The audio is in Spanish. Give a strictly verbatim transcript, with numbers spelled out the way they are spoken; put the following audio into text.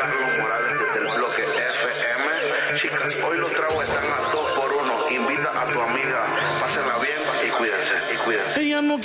Carlos Morales desde el bloque F M. Chicas, hoy los tragos están a dos por uno. Invita a tu amiga, pásenla bien y cuídense, y cuídense. Ella no